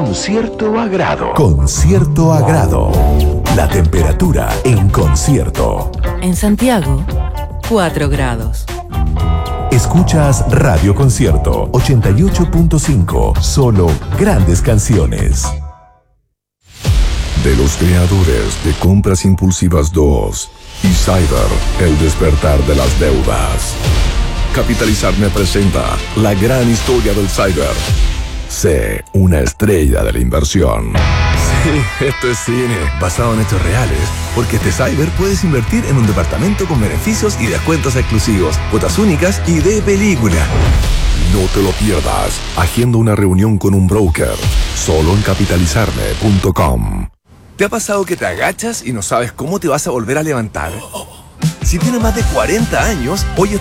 con cierto agrado. Con cierto agrado. La temperatura en concierto. En Santiago, 4 grados. Escuchas Radio Concierto 88.5. Solo grandes canciones. De los creadores de Compras Impulsivas 2 y Cyber, el despertar de las deudas. Capitalizar me presenta la gran historia del Cyber. Sé una estrella de la inversión. Sí, esto es cine, basado en hechos reales. Porque este Cyber puedes invertir en un departamento con beneficios y descuentos exclusivos, cuotas únicas y de película. No te lo pierdas. Agenda una reunión con un broker. Solo en capitalizarme.com. ¿Te ha pasado que te agachas y no sabes cómo te vas a volver a levantar? Si tienes más de 40 años, hoy